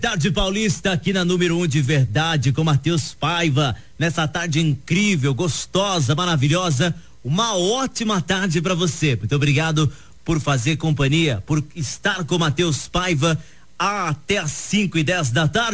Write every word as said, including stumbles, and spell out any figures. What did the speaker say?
Tarde Paulista aqui na número um de verdade com Matheus Paiva, nessa tarde incrível, gostosa, maravilhosa, uma ótima tarde para você. Muito obrigado por fazer companhia, por estar com Matheus Paiva até às cinco e dez da tarde.